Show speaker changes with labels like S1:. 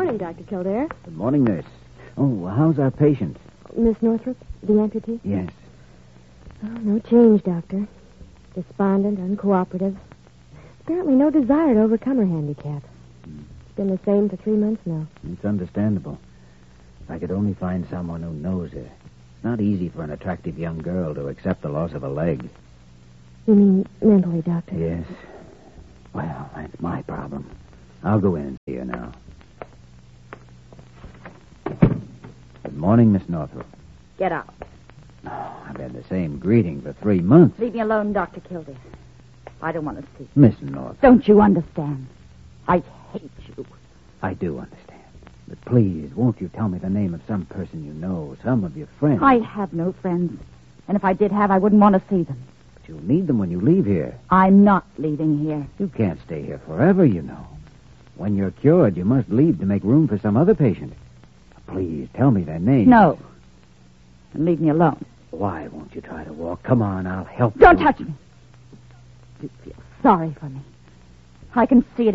S1: morning, Dr. Kildare.
S2: Good morning, nurse. Oh, how's our patient?
S1: Miss Northrop, the amputee?
S2: Yes.
S1: Oh, no change, Doctor. Despondent, uncooperative. Apparently no desire to overcome her handicap. It's been the same for 3 months now.
S2: It's understandable. If I could only find someone who knows her. It's not easy for an attractive young girl to accept the loss of a leg.
S1: You mean mentally, Doctor?
S2: Yes. Well, that's my problem. I'll go in and see her now. Good morning, Miss Northrop.
S3: Get out.
S2: Oh, I've had the same greeting for 3 months.
S3: Leave me alone, Dr. Kildare. I don't want to see you.
S2: Miss Northrop.
S3: Don't you understand? I hate you.
S2: I do understand. But please, won't you tell me the name of some person you know, some of your friends?
S3: I have no friends. And if I did have, I wouldn't want to see them.
S2: But you'll need them when you leave here.
S3: I'm not leaving here.
S2: You can't stay here forever, you know. When you're cured, you must leave to make room for some other patient. Please, tell me their names.
S3: No. And leave me alone.
S2: Why won't you try to walk? Come on, I'll help you.
S3: Don't touch me. You feel sorry for me. I can see it